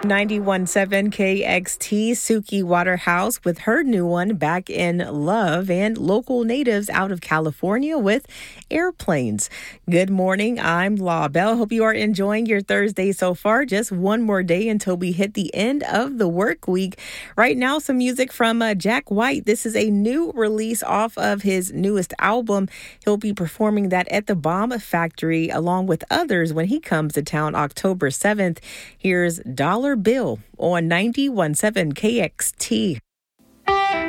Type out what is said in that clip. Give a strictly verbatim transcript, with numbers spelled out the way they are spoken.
ninety-one point seven K X T, Suki Waterhouse with her new one, Back in Love, and local natives out of California with Airplanes. Good morning, I'm La Belle. Hope you are enjoying your Thursday so far. Just one more day until we hit the end of the work week. Right now, some music from uh, Jack White. This is a new release off of his newest album. He'll be performing that at the Bomb Factory along with others when he comes to town October seventh. Here's Dollar Bill on ninety-one point seven K X T.